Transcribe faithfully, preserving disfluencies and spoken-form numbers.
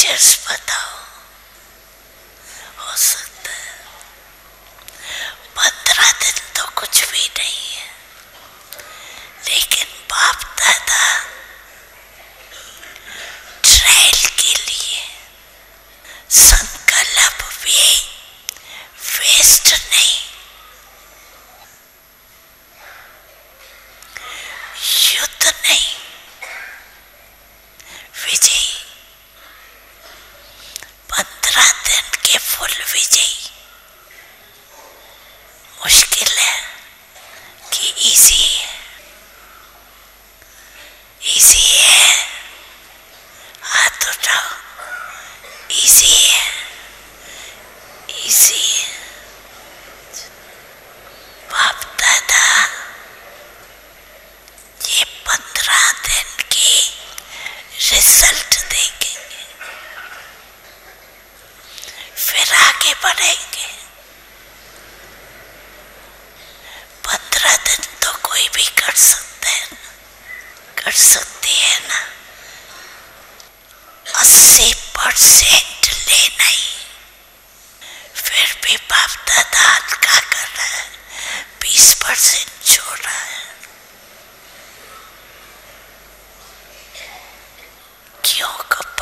Teachers बताओ, हो सकता है पंद्रह दिन तो कुछ भी नहीं है, लेकिन बाप दादा ट्रेल के लिए संकल्प भी वेस्ट नहीं, युद्ध नहीं, विजयी। पंद्रह दिन के फुल विजयी मुश्किल है कि इजी है, इजी है, हाथ उठाओ, इजी है, इजी है। बाप दादा ये पंद्रह दिन की रिजल्ट देखेंगे, फिर आगे बढ़ेंगे। पंद्रह दिन तो कोई भी कर सकता है ना, कर सकती है ना। अस्सी परसेंट लेना ही, फिर भी बाप दादा हल्का कर रहा है, बीस परसेंट छोड़ रहा है। क्यों?